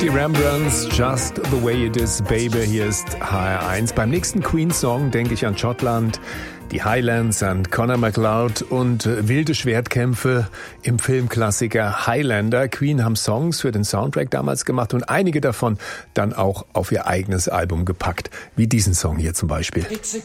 Die Rembrandts, Just the Way It Is, Baby, hier ist HR1. Beim nächsten Queen-Song denke ich an Schottland, die Highlands, an Conor McLeod und wilde Schwertkämpfe im Filmklassiker Highlander. Queen haben Songs für den Soundtrack damals gemacht und einige davon dann auch auf ihr eigenes Album gepackt, wie diesen Song hier zum Beispiel.